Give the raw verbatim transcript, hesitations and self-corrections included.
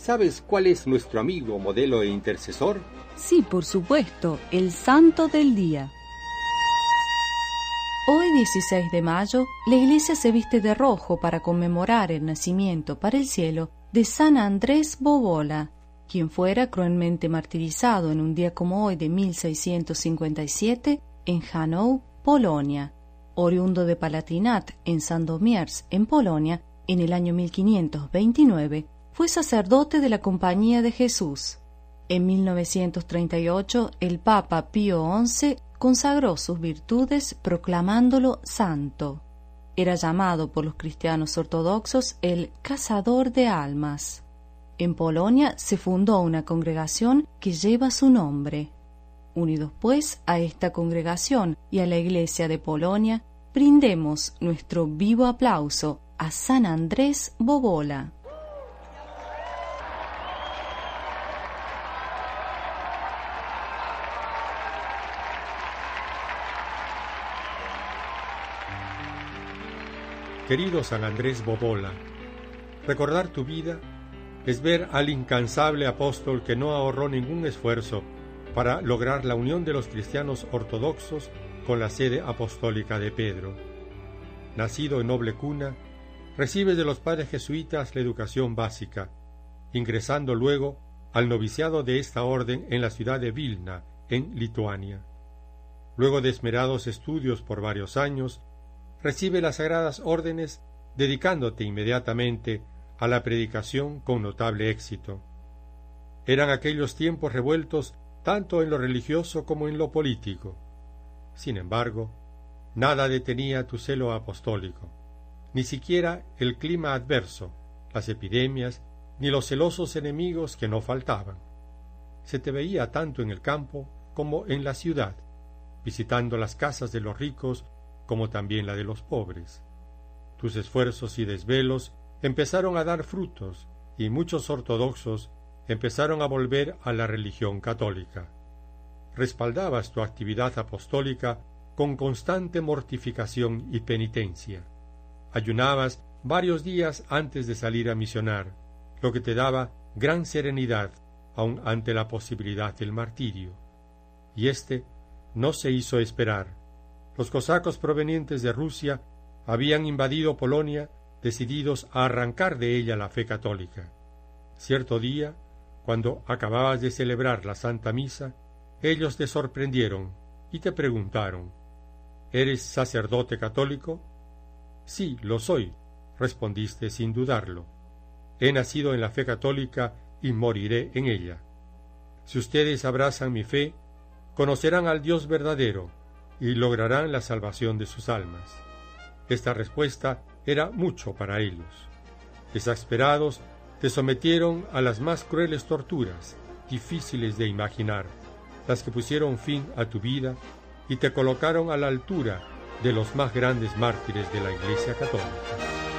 ¿Sabes cuál es nuestro amigo, modelo e intercesor? Sí, por supuesto, el Santo del Día. Hoy, dieciséis de mayo, la Iglesia se viste de rojo para conmemorar el nacimiento para el cielo de San Andrés Bobola, quien fuera cruelmente martirizado en un día como hoy de mil seiscientos cincuenta y siete en Hanau, Polonia. Oriundo de Palatinat, en Sandomierz, en Polonia, en el año mil quinientos veintinueve, fue sacerdote de la Compañía de Jesús. En mil novecientos treinta y ocho, el Papa Pío once consagró sus virtudes proclamándolo santo. Era llamado por los cristianos ortodoxos el cazador de almas. En Polonia se fundó una congregación que lleva su nombre. Unidos pues a esta congregación y a la Iglesia de Polonia, brindemos nuestro vivo aplauso a San Andrés Bobola. Querido San Andrés Bobola, recordar tu vida es ver al incansable apóstol que no ahorró ningún esfuerzo para lograr la unión de los cristianos ortodoxos con la sede apostólica de Pedro. Nacido en noble cuna, recibe de los padres jesuitas la educación básica, ingresando luego al noviciado de esta orden en la ciudad de Vilna, en Lituania. Luego de esmerados estudios por varios años, recibe las sagradas órdenes, dedicándote inmediatamente a la predicación con notable éxito. Eran aquellos tiempos revueltos tanto en lo religioso como en lo político. Sin embargo, nada detenía tu celo apostólico, ni siquiera el clima adverso, las epidemias, ni los celosos enemigos que no faltaban. Se te veía tanto en el campo como en la ciudad, visitando las casas de los ricos como también la de los pobres. Tus esfuerzos y desvelos empezaron a dar frutos, y muchos ortodoxos empezaron a volver a la religión católica. Respaldabas tu actividad apostólica con constante mortificación y penitencia. Ayunabas varios días antes de salir a misionar, lo que te daba gran serenidad aun ante la posibilidad del martirio. Y éste no se hizo esperar. Los cosacos provenientes de Rusia habían invadido Polonia, decididos a arrancar de ella la fe católica. Cierto día, cuando acababas de celebrar la Santa Misa, ellos te sorprendieron y te preguntaron: ¿eres sacerdote católico? Sí, lo soy, respondiste sin dudarlo. He nacido en la fe católica y moriré en ella. Si ustedes abrazan mi fe, conocerán al Dios verdadero y lograrán la salvación de sus almas. Esta respuesta era mucho para ellos. Exasperados, te sometieron a las más crueles torturas, difíciles de imaginar, las que pusieron fin a tu vida y te colocaron a la altura de los más grandes mártires de la Iglesia católica.